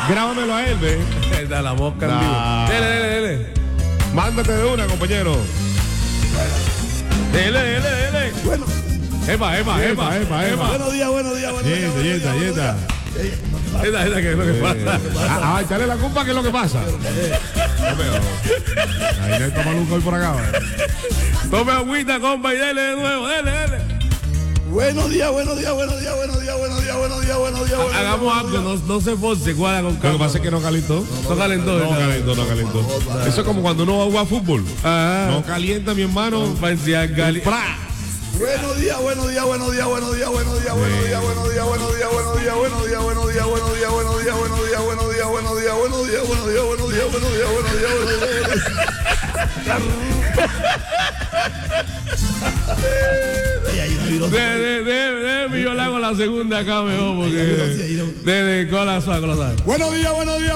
Grábamelo a él, ve. Da la mosca en vivo. Dele. Mándate de una, compañero. Dele. Bueno. Epa. Buenos días. Yeta. ¿Qué es lo que pasa? Echale la culpa, ¿qué es lo que pasa? Ahí le toma Luca hoy por acá. Tome agüita, compa, y dele de nuevo, dele. Buenos días. Hagamos algo, no se force, guarda con calma. Lo que pasa es que no calentó. No calentó. Eso es como cuando uno va a jugar fútbol. Ajá. No calienta, mi hermano. Buenos días. Buenos días. Yo le hago la segunda acá mejor porque de cola suave. Buenos días.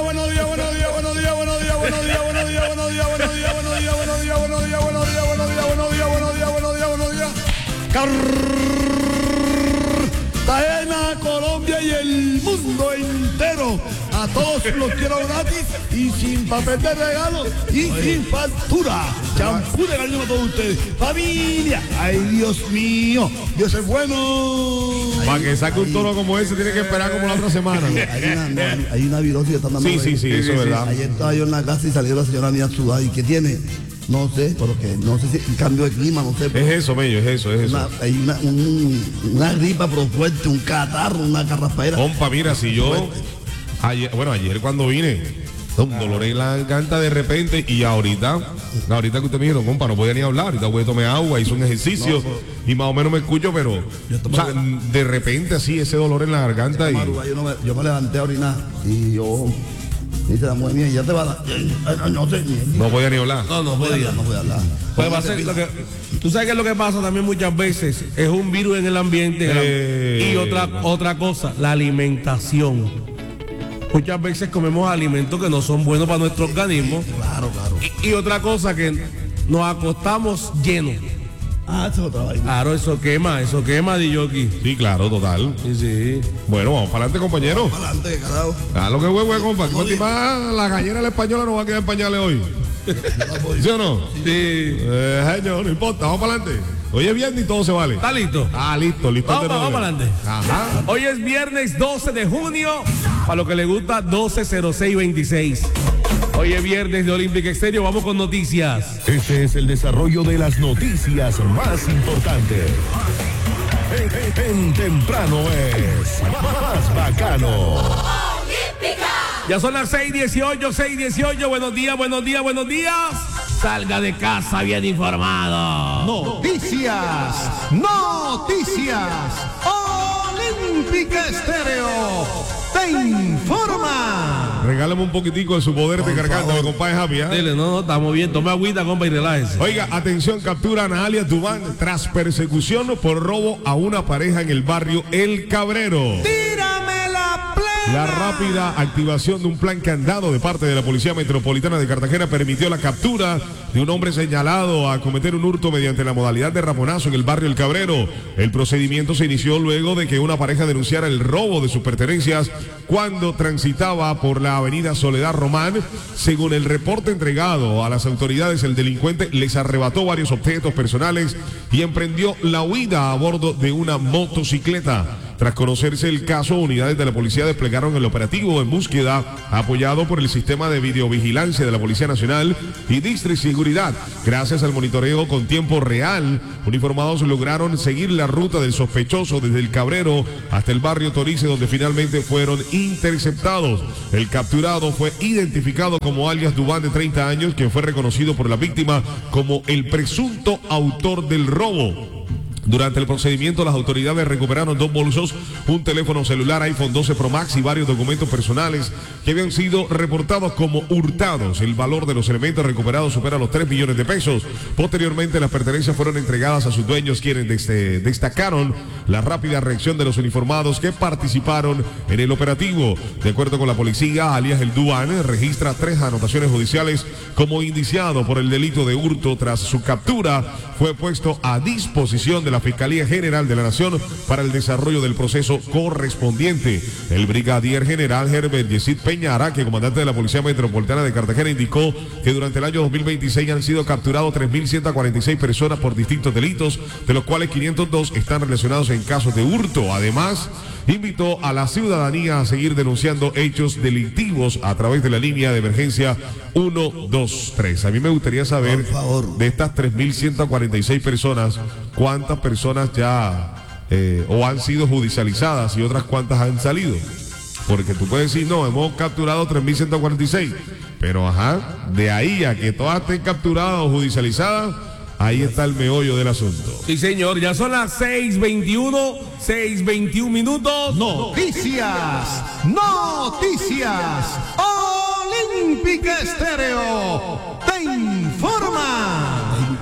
Cartagena, Colombia y el mundo entero. A todos los quiero gratis y sin papel de regalo y sin factura. Champú de cariño a todos ustedes. Familia. Ay, Dios mío. Dios es bueno. Para que saque un toro como ese tiene que esperar como la otra semana. Hay una virosis que están dando. Sí, eso es verdad. Ayer estaba yo en la casa y salió la señora mía sudada. ¿Y qué tiene? No sé, pero que no sé si cambio de clima, no sé. Es eso, Mello, es eso. Hay una gripa pero fuerte, un catarro, una carraspera. Compa, mira, si yo ayer cuando vine, un dolor en la garganta de repente y ahorita que usted me dijo, compa, no podía ni hablar, ahorita voy a tomar agua, hice un ejercicio y más o menos me escucho, pero de repente así ese dolor en la garganta y... Yo me levanté a orinar y yo... Dice la mujer mía, ya te va a dar. No podía ni hablar. No podía hablar. Tú sabes que es lo que pasa también muchas veces, es un virus en el ambiente y otra cosa, la alimentación. Muchas veces comemos alimentos que no son buenos para nuestro organismo. Claro. Y otra cosa, que nos acostamos llenos. Eso es otra vaina. Claro, eso quema, Diyoki. Sí, claro, total. Sí. Bueno, vamos para adelante, compañero. Para adelante, carajo. Lo que huevo, compa. La gallera de la española no va a quedar en pañales hoy. ¿Sí o no? Sí. Señor, no importa, vamos para adelante. Hoy es viernes y todo se vale. ¿Está listo? Listo. Vamos para adelante. Ajá. Hoy es viernes 12 de junio, para lo que le gusta, 12/06/26. Hoy es viernes de Olímpica Exterior, vamos con noticias. Este es el desarrollo de las noticias más importantes. En temprano es más bacano. Ya son las 6:18. Buenos días. Salga de casa bien informado. Noticias. Olímpica Estéreo te informa. Regálame un poquitico de su poder de garganta, mi compadre Javi. Dile, no, estamos bien. Tome agüita, compa, y relájese. Oiga, atención, capturan a alias Dubán tras persecución por robo a una pareja en el barrio El Cabrero. Tírame la plena. La rápida activación de un plan candado de parte de la Policía Metropolitana de Cartagena permitió la captura de un hombre señalado a cometer un hurto mediante la modalidad de raponazo en el barrio El Cabrero. El procedimiento se inició luego de que una pareja denunciara el robo de sus pertenencias cuando transitaba por la avenida Soledad Román. Según el reporte entregado a las autoridades, el delincuente les arrebató varios objetos personales y emprendió la huida a bordo de una motocicleta. Tras conocerse el caso, unidades de la policía desplegaron el operativo en búsqueda apoyado por el sistema de videovigilancia de la Policía Nacional y District Seguridad. Gracias al monitoreo con tiempo real, uniformados lograron seguir la ruta del sospechoso desde El Cabrero hasta el barrio Torice, donde finalmente fueron interceptados. El capturado fue identificado como alias Dubán, de 30 años, quien fue reconocido por la víctima como el presunto autor del robo. Durante el procedimiento, las autoridades recuperaron 2 bolsos, un teléfono celular iPhone 12 Pro Max y varios documentos personales que habían sido reportados como hurtados. El valor de los elementos recuperados supera los 3 millones de pesos. Posteriormente, las pertenencias fueron entregadas a sus dueños, quienes destacaron la rápida reacción de los uniformados que participaron en el operativo. De acuerdo con la policía, alias El Dubán registra 3 anotaciones judiciales como indiciado por el delito de hurto. Tras su captura, fue puesto a disposición de la Fiscalía General de la Nación para el desarrollo del proceso correspondiente. El brigadier general Herbert Yesid Peña Peña Araque, comandante de la Policía Metropolitana de Cartagena, indicó que durante el año 2026 han sido capturados 3.146 personas por distintos delitos, de los cuales 502 están relacionados en casos de hurto. Además, invitó a la ciudadanía a seguir denunciando hechos delictivos a través de la línea de emergencia 123. A mí me gustaría saber, de estas 3.146 personas, cuántas personas ya o han sido judicializadas y otras cuántas han salido. Porque tú puedes decir, no, hemos capturado 3.146, pero de ahí a que todas estén capturadas o judicializadas, ahí está el meollo del asunto. Sí, señor, ya son las 6:21 minutos. Noticias. Olímpica Estéreo te informa.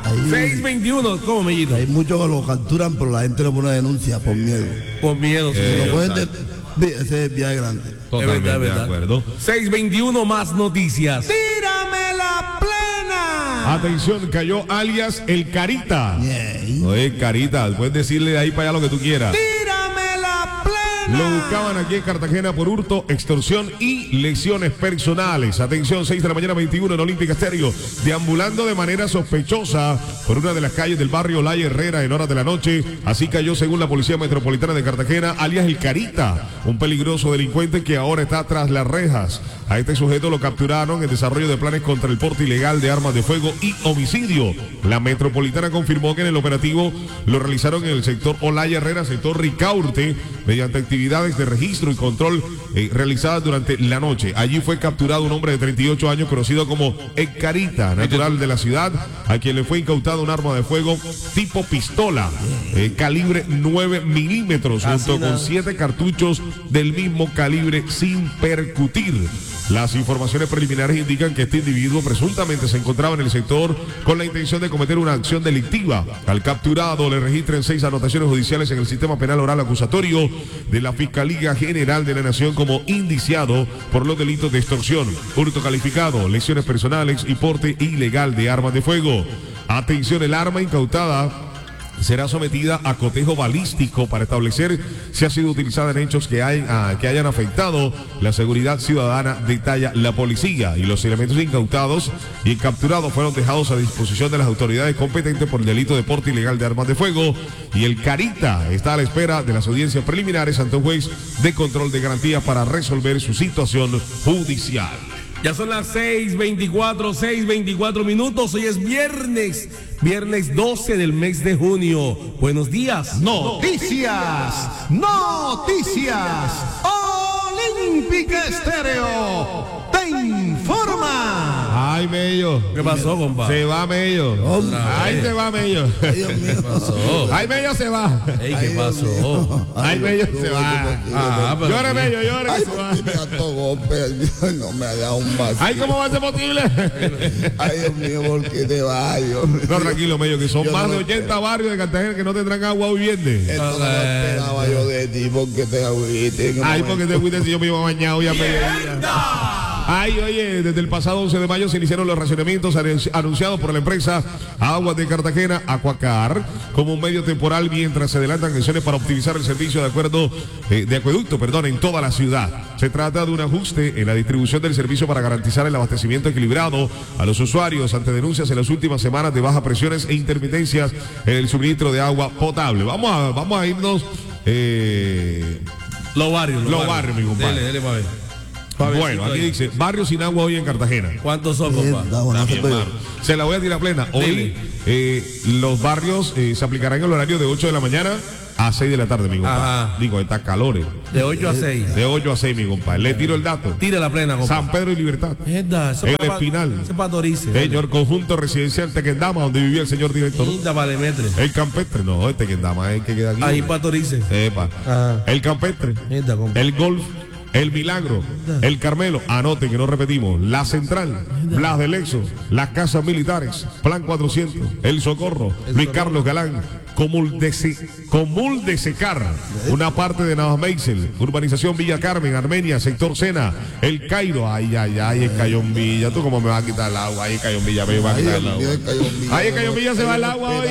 6:21, ¿cómo, Mellito? Hay muchos que lo capturan, pero la gente lo pone a denuncia por miedo. Por miedo, sí. Lo pueden ese es viaje grande. Totalmente verdad. de acuerdo. 6:21, más noticias. Tírame la plena. Atención, cayó alias El Carita. Oye, Carita, puedes decirle de ahí para allá lo que tú quieras. Tírame la plena. Lo buscaban aquí en Cartagena por hurto, extorsión y lesiones personales. Atención, 6 de la mañana 21 en Olímpica Estéreo. Deambulando de manera sospechosa por una de las calles del barrio Olaya Herrera en horas de la noche. Así cayó, según la Policía Metropolitana de Cartagena, alias El Carita, un peligroso delincuente que ahora está tras las rejas. A este sujeto lo capturaron en desarrollo de planes contra el porte ilegal de armas de fuego y homicidio. La Metropolitana confirmó que en el operativo lo realizaron en el sector Olaya Herrera, sector Ricaurte, mediante actividades de registro y control realizadas durante la noche. Allí fue capturado un hombre de 38 años conocido como El Carita, natural de la ciudad, a quien le fue incautada un arma de fuego tipo pistola, calibre 9 milímetros, junto con 7 cartuchos del mismo calibre sin percutir. Las informaciones preliminares indican que este individuo presuntamente se encontraba en el sector con la intención de cometer una acción delictiva. Al capturado le registran 6 anotaciones judiciales en el sistema penal oral acusatorio de la Fiscalía General de la Nación como indiciado por los delitos de extorsión, hurto calificado, lesiones personales y porte ilegal de armas de fuego. Atención, el arma incautada será sometida a cotejo balístico para establecer si ha sido utilizada en hechos que hayan afectado la seguridad ciudadana, detalla la policía. Y los elementos incautados y capturados fueron dejados a disposición de las autoridades competentes por el delito de porte ilegal de armas de fuego. Y El Carita está a la espera de las audiencias preliminares ante un juez de control de garantías para resolver su situación judicial. Ya son las 6:24 minutos. Hoy es viernes 12 del mes de junio. Buenos días. Noticias. Olímpica Estéreo te informa. Ay, Mello. ¿Qué pasó, compa? Se va Mello. Ay, se va Mello. Ay, Dios mío. ¿Qué pasó? Ay, Mello se va. Ey, ¿qué pasó? Ay, Mello se va. Pero Llore, Mello, llore. Ay, que se va. porque me ató golpe. No me ha dado un vacío. Ay, ¿cómo va a ser posible? Ay, Dios mío, ¿por qué te vas, Dios mío? No, tranquilo, Mello, que son Yo más no de lo 80 barrios de Cartagena que no tendrán agua o viviente. Esto no lo esperaba yo de ti, porque te agüite. Ay, porque te fuiste si yo me iba bañado ya mediodía. Ay, oye, desde el pasado 11 de mayo se iniciaron los racionamientos anunciados por la empresa Aguas de Cartagena, Aquacar, como un medio temporal mientras se adelantan acciones para optimizar el servicio de acueducto, en toda la ciudad. Se trata de un ajuste en la distribución del servicio para garantizar el abastecimiento equilibrado a los usuarios ante denuncias en las últimas semanas de bajas presiones e intermitencias en el suministro de agua potable. Vamos a irnos Los barrios, mi compadre. Dele para ver. Bueno, aquí dice, barrios sin agua hoy en Cartagena. ¿Cuántos son, compa? Se la voy a tirar plena. Hoy los barrios se aplicarán en el horario de 8 de la mañana a 6 de la tarde, mi compadre. Ajá. Digo, está calores. De 8 a 6. De 8 a 6, mi compadre. Le tiro el dato. Tira la plena, compa. San Pedro y Libertad. Eso El para- Espinal. Eso para Torice. Señor conjunto residencial Tequendama, donde vivía el señor director. Vale, metre. El Campestre, no, el Tequendama es el que queda aquí. Ahí para Torice. Epa. Ajá. El Campestre. Compa. El Golf, el Milagro, el Carmelo, anoten que no repetimos, la Central, Blas del Exo, las Casas Militares, Plan 400, el Socorro, Luis Carlos Galán, Comul de Secar, una parte de Navas Meisel, urbanización Villa Carmen, Armenia, sector Sena, El Cairo, ay, el Cayón Villa, tú cómo me vas a quitar el agua, ay, Cayón Villa, me va a quitar el agua. Ay, el Cayón Villa se va el agua hoy,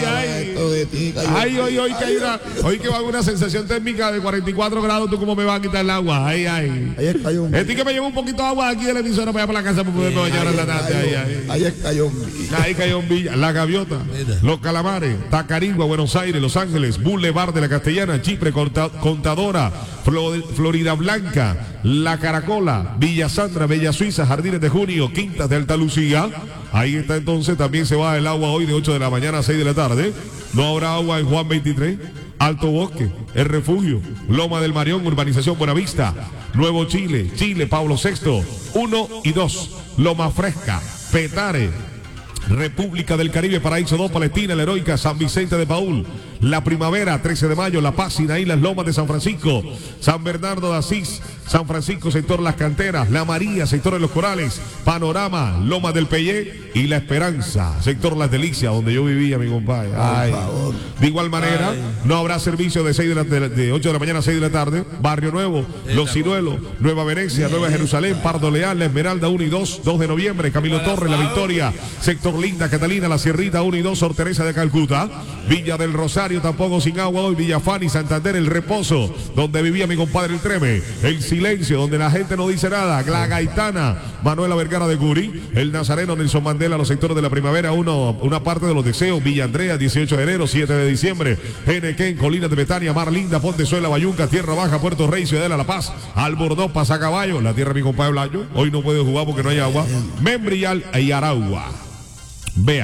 hoy que va a una sensación térmica de 44 grados, tú cómo me vas a quitar el agua, ay. Este que me lleva un poquito de agua aquí de la emisora para allá para la casa para poderme bañar en la tarde, Ahí es Cayón Villa. Ahí Cayón Villa, La Gaviota, Los Calamares, Tacarigua, Buenos Aires, Los Ángeles, Boulevard de la Castellana, Chipre, Contadora, Florida Blanca, La Caracola, Villa Sandra, Bella Suiza, Jardines de Junio, Quintas de Alta Lucía. Ahí está entonces, también se va el agua hoy de 8 de la mañana a 6 de la tarde. No habrá agua en Juan 23, Alto Bosque, El Refugio, Loma del Marión, Urbanización Buenavista, Nuevo Chile, Pablo VI, 1 y 2, Loma Fresca, Petare, República del Caribe, Paraíso 2, Palestina, La Heroica, San Vicente de Paúl, La Primavera, 13 de mayo, La Paz, Sinaí, Las Lomas de San Francisco, San Bernardo de Asís, San Francisco, sector Las Canteras, La María, sector de Los Corales, Panorama, Lomas del Peyé y La Esperanza, sector Las Delicias, donde yo vivía, mi compadre. De igual manera, no habrá servicio de 8 de la mañana a 6 de la tarde. Barrio Nuevo, Los Ciruelos, Nueva Venecia, Nueva Jerusalén, Pardo Leal, La Esmeralda, 1 y 2, 2 de noviembre, Camilo Torres, La Victoria, sector Linda, Catalina, La Sierrita, 1 y 2, Sor Teresa de Calcuta, Villa del Rosario, tampoco sin agua hoy, Villafani, Santander, El Reposo, donde vivía mi compadre El Treme, El Silencio, donde la gente no dice nada, La Gaitana, Manuela Vergara de Curi, El Nazareno, Nelson Mandela, los sectores de La Primavera, una parte de Los Deseos, Villa Andrea, 18 de enero, 7 de diciembre, Genequén, Colinas de Betania, Mar Linda, Pontezuela, Bayunca, Tierra Baja, Puerto Rey, Ciudadela, La Paz, Albornoz, Pasacaballo, la tierra de mi compadre Blayo, hoy no puede jugar porque no hay agua, Membrial y Aragua. Vea,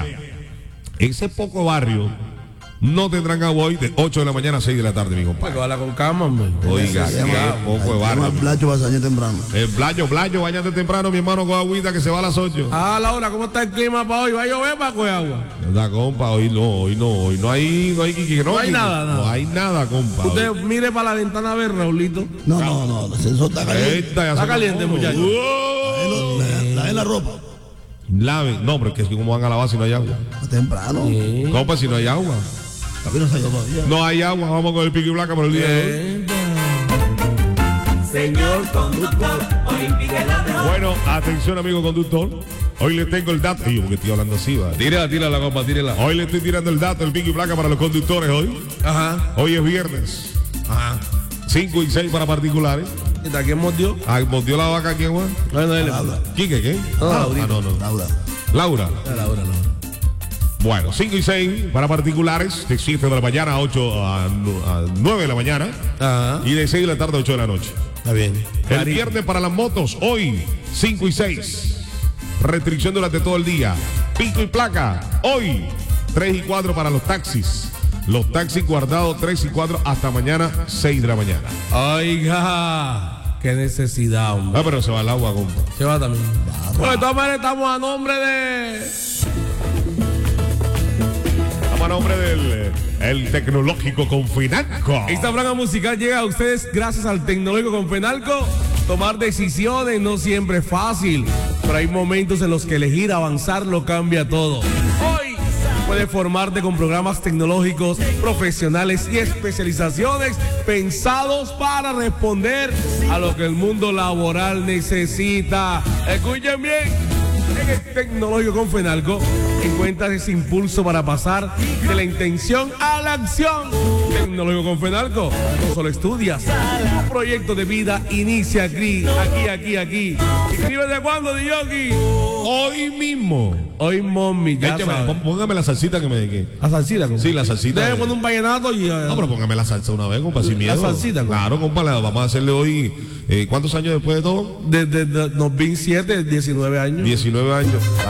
ese poco barrio no tendrán agua hoy de 8 de la mañana a 6 de la tarde, mi compadre. Habla con calma, hombre. Oiga, qué poco de barrio. El Blayo va a salir temprano. El Blayo, bañate temprano, mi hermano, con agüita que se va a las 8. Laura, ¿cómo está el clima para hoy? ¿Va a llover para coger agua? ¿Verdad, compa? Hoy no hay nada. No hay nada, compa. Usted mire para la ventana a ver, Raulito. No, eso está caliente. Está caliente, muchachos. Lave la ropa. Lave. No, pero es que como van a lavar si no hay agua. Temprano. Compa, si no hay agua. No hay agua, vamos con el pico y placa por el día de hoy. Señor conductor, hoy pique la mejor. Bueno, atención, amigo conductor. Hoy le tengo el dato. Porque estoy hablando así, va. Tírala la copa, tírala. Hoy le estoy tirando el dato, el pico y placa para los conductores hoy. Ajá. Hoy es viernes. Ajá. 5 y 6 para particulares. ¿A quién mordió? ¿Mordió la vaca quién, Juan? Bueno, ¿Quique qué? No. Laura. Bueno, 5 y 6 para particulares, de 7 de la mañana a 9 de la mañana. Ajá. Y de 6 de la tarde a 8 de la noche. Está bien. El viernes para las motos, hoy 5 y 6. Restricción durante todo el día. Pico y placa, hoy 3 y 4 para los taxis. Los taxis guardados 3 y 4 hasta mañana 6 de la mañana. Oiga, qué necesidad, hombre. Pero se va el agua, compa. Se va también. Pues de todas maneras estamos a nombre del el tecnológico con Fenalco. Esta franja musical llega a ustedes gracias al tecnológico con Fenalco. Tomar decisiones no siempre es fácil, pero hay momentos en los que elegir avanzar lo cambia todo. Hoy puedes formarte con programas tecnológicos, profesionales y especializaciones pensados para responder a lo que el mundo laboral necesita. Escuchen bien. En el tecnológico con Fenalco encuentras ese impulso para pasar de la intención a la acción. Tecnológico con Fenalco, no solo estudias, un proyecto de vida inicia aquí. ¿Escribes de cuándo, Diyoki? Hoy mismo. Hoy, mommy, ya sabes. Póngame la salsita que me dediqué. ¿La salsita? Sí, la salsita. Debe poner un vallenato y... No, pero póngame la salsa una vez, compa, sin miedo. La salsita, compa. Claro, compa, vamos a hacerle hoy... ¿Cuántos años después de todo? Desde 2007, 19 años. 19 años.